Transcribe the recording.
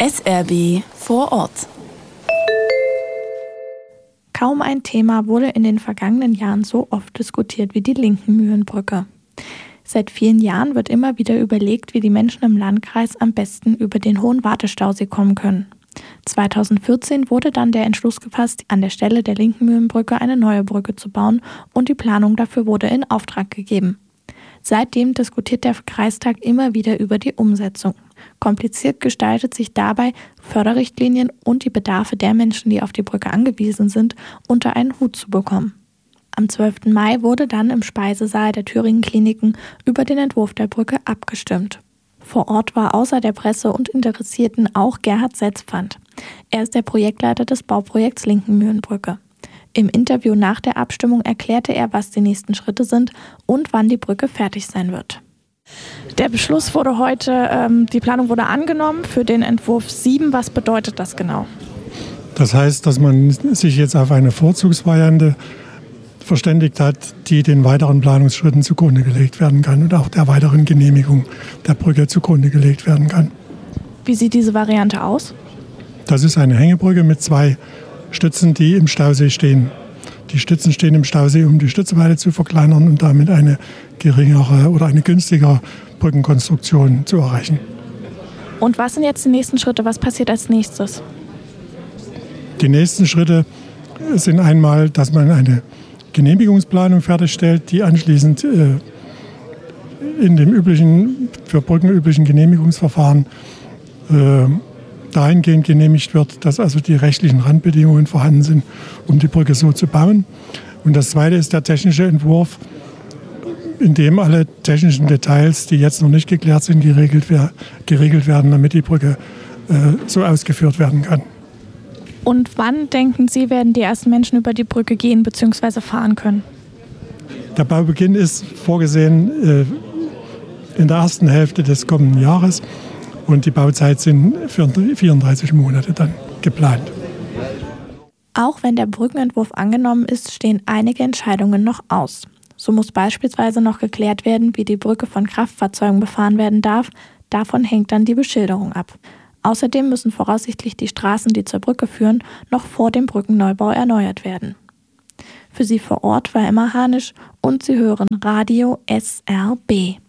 SRB vor Ort. Kaum ein Thema wurde in den vergangenen Jahren so oft diskutiert wie die Linken-Mühlenbrücke. Seit vielen Jahren wird immer wieder überlegt, wie die Menschen im Landkreis am besten über den Hohen Wartestausee kommen können. 2014 wurde dann der Entschluss gefasst, an der Stelle der Linken-Mühlenbrücke eine neue Brücke zu bauen, und die Planung dafür wurde in Auftrag gegeben. Seitdem diskutiert der Kreistag immer wieder über die Umsetzung. Kompliziert gestaltet sich dabei, Förderrichtlinien und die Bedarfe der Menschen, die auf die Brücke angewiesen sind, unter einen Hut zu bekommen. Am 12. Mai wurde dann im Speisesaal der Thüringen Kliniken über den Entwurf der Brücke abgestimmt. Vor Ort war außer der Presse und Interessierten auch Gerhard Setzpfand. Er ist der Projektleiter des Bauprojekts Linken-Mühlenbrücke. Im Interview nach der Abstimmung erklärte er, was die nächsten Schritte sind und wann die Brücke fertig sein wird. Der Beschluss wurde heute, die Planung wurde angenommen für den Entwurf 7. Was bedeutet das genau? Das heißt, dass man sich jetzt auf eine Vorzugsvariante verständigt hat, die den weiteren Planungsschritten zugrunde gelegt werden kann und auch der weiteren Genehmigung der Brücke zugrunde gelegt werden kann. Wie sieht diese Variante aus? Das ist eine Hängebrücke mit 2 Stützen, die im Stausee stehen. Die Stützen stehen im Stausee, um die Stützweite zu verkleinern und damit eine geringere oder eine günstigere Brückenkonstruktion zu erreichen. Und was sind jetzt die nächsten Schritte? Was passiert als nächstes? Die nächsten Schritte sind einmal, dass man eine Genehmigungsplanung fertigstellt, die anschließend in dem für Brücken üblichen Genehmigungsverfahren dahingehend genehmigt wird, dass also die rechtlichen Randbedingungen vorhanden sind, um die Brücke so zu bauen. Und das Zweite ist der technische Entwurf, in dem alle technischen Details, die jetzt noch nicht geklärt sind, geregelt werden, damit die Brücke so ausgeführt werden kann. Und wann, denken Sie, werden die ersten Menschen über die Brücke gehen bzw. fahren können? Der Baubeginn ist vorgesehen in der ersten Hälfte des kommenden Jahres. Und die Bauzeit sind für 34 Monate dann geplant. Auch wenn der Brückenentwurf angenommen ist, stehen einige Entscheidungen noch aus. So muss beispielsweise noch geklärt werden, wie die Brücke von Kraftfahrzeugen befahren werden darf. Davon hängt dann die Beschilderung ab. Außerdem müssen voraussichtlich die Straßen, die zur Brücke führen, noch vor dem Brückenneubau erneuert werden. Für Sie vor Ort war Emma Hanisch und Sie hören Radio SRB.